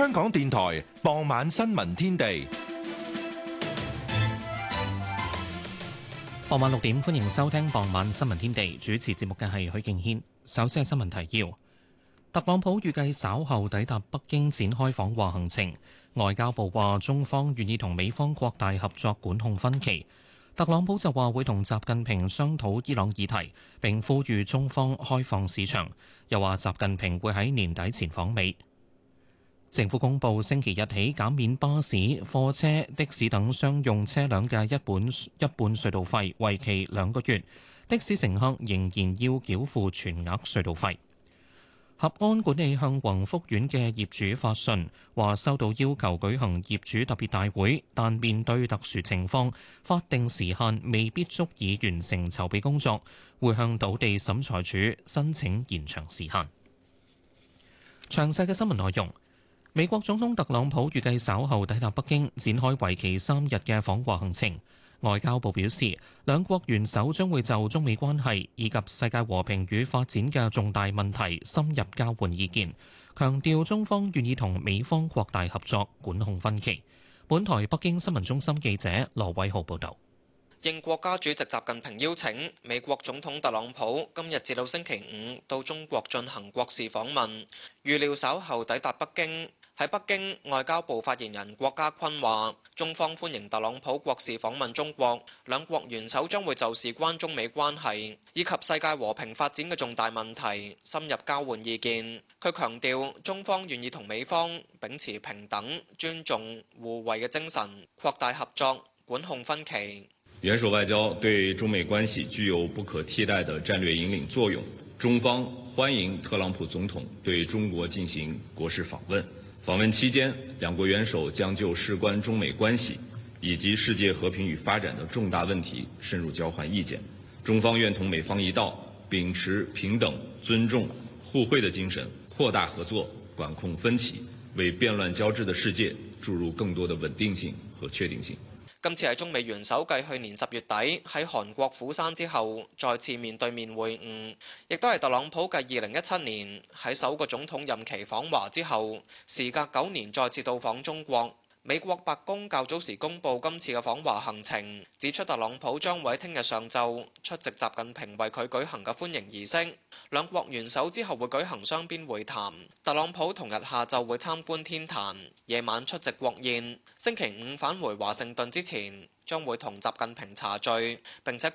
香港電台傍晚新聞天地。 傍晚6點，歡迎收聽傍晚新聞天地。主持節目嘅係許敬軒。首先係新聞提要：特朗普預計稍後抵達北京展開訪華行程。外交部話，中方願意同美方擴大合作，管控分歧。特朗普就話會同習近平商討伊朗議題，並呼籲中方開放市場。又話習近平會喺年底前訪美。政府公布星期日起減免巴士、貨車、的士等商用車輛嘅一半隧道費，為期2個月。的士乘客仍然要繳付全額隧道費。合安管理向宏福苑嘅業主發信，話收到要求舉行業主特別大會，但面對特殊情況，法定時限未必足以完成籌備工作，會向土地審裁處申請延長時限。詳細嘅新聞內容。美國總統特朗普預計稍後抵達北京，展開為期3日嘅訪華行程。外交部表示，兩國元首將會就中美關係以及世界和平與發展嘅重大問題深入交換意見，強調中方願意同美方擴大合作，管控分歧。本台北京新聞中心記者羅偉浩報道。 應國家主席習近平邀請，美國總統特朗普今日至到星期五到中國進行國事訪問，預料稍後抵達北京。喺北京，外交部發言人郭家坤話，中方歡迎特朗普國事訪問中國，兩國元首將會就事關中美關係以及世界和平發展嘅重大問題深入交換意見。佢強調，中方願意同美方秉持平等、尊重、互惠嘅精神，擴大合作，管控分歧。 元首外交對中美關係具有不可替代的戰略引領作用，中方歡迎特朗普總統對中國進行國事訪問。訪問期間，兩國元首將就事關中美關係以及世界和平與發展的重大問題深入交換意見。中方願同美方一道，秉持平等、尊重、互惠的精神，擴大合作，管控分歧，為變亂交織的世界注入更多的穩定性和確定性。 今次係中美元首繼去年10月底喺韓國釜山之後再次面對面會晤，亦都係特朗普繼2017年喺首個總統任期訪華之後，時隔9年再次到訪中國。美國白宮較早時公布今次嘅訪華行程，指出特朗普將會喺聽日上晝出席習近平為佢舉行嘅歡迎儀式。兩國元首之後會舉行雙邊會談。特朗普同日下晝會參觀天壇，夜晚出席國宴。星期五返回華盛頓之前，將會同習近平茶敘，並且